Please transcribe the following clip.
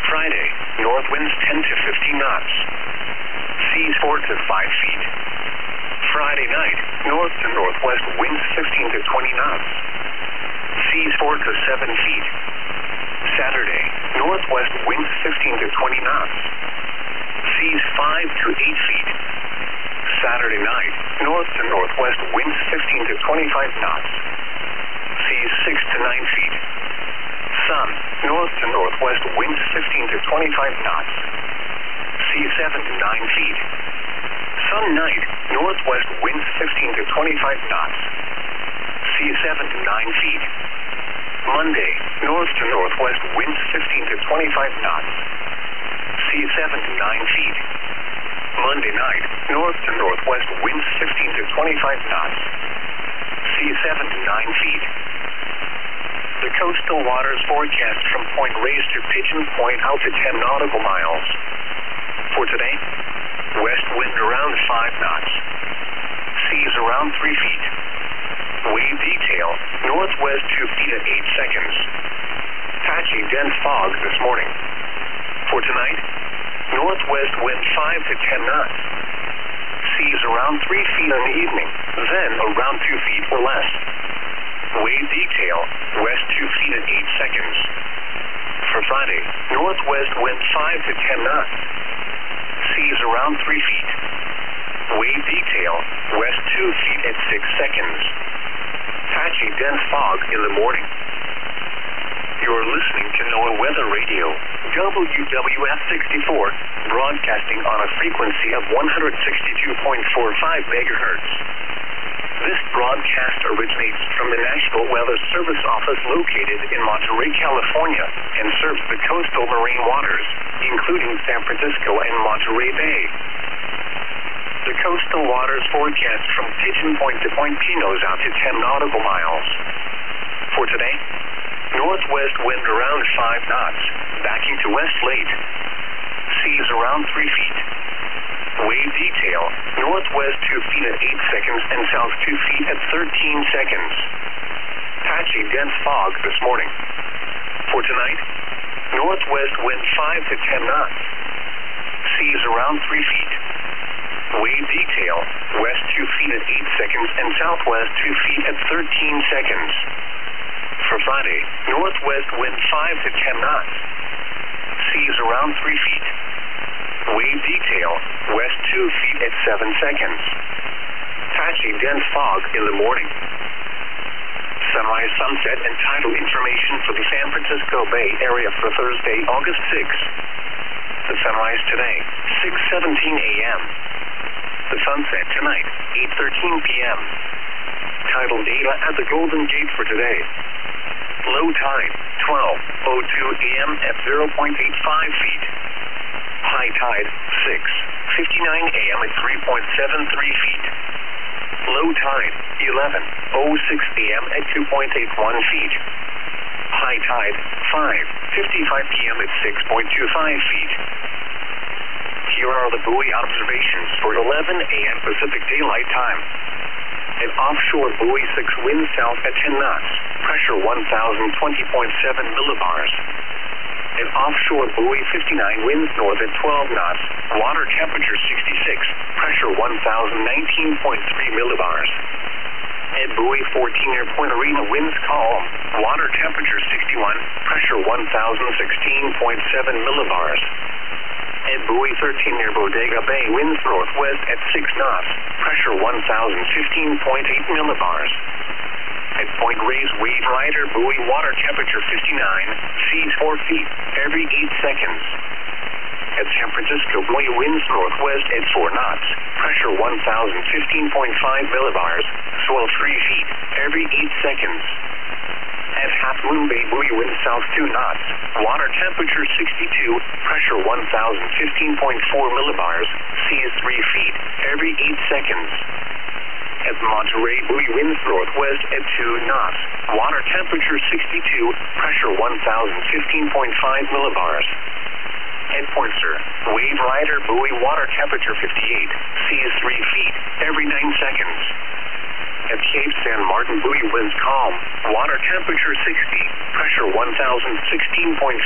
Friday, north winds 10 to 15 knots. Seas 4 to 5 feet. Friday night, north to northwest winds 15 to 20 knots. Seas 4 to 7 feet. Saturday, northwest winds 15 to 20 knots. Seas 5 to 8 feet. Saturday night, north to northwest winds 15 to 25 knots. Seas 6 to 9 feet. Sun, north to northwest winds 15 to 25 knots. Seas 7 to 9 feet. Sun night, northwest winds 15 to 25 knots. Seas 7 to 9 feet. Monday, north to northwest winds 15 to 25 knots. Seas 7 to 9 feet. Monday night, north to northwest winds 15 to 25 knots. Seas 7 to 9 feet. The coastal waters forecast from Point Reyes to Pigeon Point out to 10 nautical miles. For today, west wind around 5 knots. Seas around 3 feet. Wave detail, northwest 2 feet at 8 seconds. Patchy dense fog this morning. For tonight, northwest wind 5 to 10 knots. Seas around 3 feet in the evening, then around 2 feet or less. Wave detail, west 2 feet at 8 seconds. For Friday, northwest wind 5 to 10 knots. Seas around 3 feet. Wave detail, west 2 feet at 6 seconds. Patchy dense fog in the morning. You're listening to NOAA Weather Radio, WWF 64, broadcasting on a frequency of 162.45 megahertz. This broadcast originates from the National Weather Service Office located in Monterey, California, and serves the coastal marine waters, including San Francisco and Monterey Bay. The coastal waters forecast from Pigeon Point to Point Pinos out to 10 nautical miles. For today, northwest wind around 5 knots, backing to west late. Seas around 3 feet. Wave detail, northwest 2 feet at 8 seconds and south 2 feet at 13 seconds. Patchy dense fog this morning. For tonight, northwest wind 5 to 10 knots. Seas around 3 feet. Wave detail, west 2 feet at 8 seconds and southwest 2 feet at 13 seconds. For Friday, northwest wind 5 to 10 knots. Seas around 3 feet. Wave detail, west 2 feet at 7 seconds. Patchy dense fog in the morning. Sunrise, sunset, and tidal information for the San Francisco Bay Area for Thursday, August 6th. The sunrise today, 6:17 a.m. The sunset tonight, 8:13 p.m. Tidal data at the Golden Gate for today. Low tide, 12:02 a.m. at 0.85 feet. High tide, 6:59 a.m. at 3.73 feet. Low tide, 11:06 a.m. at 2.81 feet. High tide, 5:55 p.m. at 6.25 feet. Here are the buoy observations for 11 a.m. Pacific Daylight Time. An offshore buoy 6 wind south at 10 knots, pressure 1,020.7 millibars. An offshore buoy 59 winds north at 12 knots, water temperature 66, pressure 1,019.3 millibars. At buoy 14 near Point Arena winds calm, water temperature 61, pressure 1,016.7 millibars. At buoy 13 near Bodega Bay winds northwest at 6 knots, pressure 1,015.8 millibars. At Point Reyes Wave Rider buoy water temperature 59, seas 4 feet every 8 seconds. At San Francisco buoy winds northwest at 4 knots, pressure 1,015.5 millibars, swell 3 feet every 8 seconds. At Half Moon Bay buoy winds south 2 knots, water temperature 62, pressure 1,015.4 millibars, seas 3 feet every 8 seconds. At Monterey buoy winds northwest at 2 knots, water temperature 62, pressure 1,015.5 millibars. At Point Sur, Wave Rider buoy water temperature 58, seas 3 feet every 9 seconds. At Cape San Martin buoy winds calm, water temperature 60, pressure 1,016.5